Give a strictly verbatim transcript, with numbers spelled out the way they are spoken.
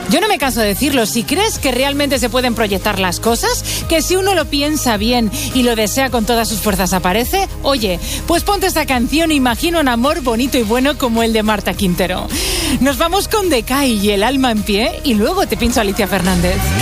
Yo no me canso de decirlo, si crees que realmente se pueden proyectar las cosas, que si uno lo piensa bien y lo desea con todas sus fuerzas aparece, oye, pues ponte esta canción e imagina un amor bonito y bueno como el de Marta Quintero. Nos vamos con Decay y El alma en pie y luego te pincho a Alicia Fernández.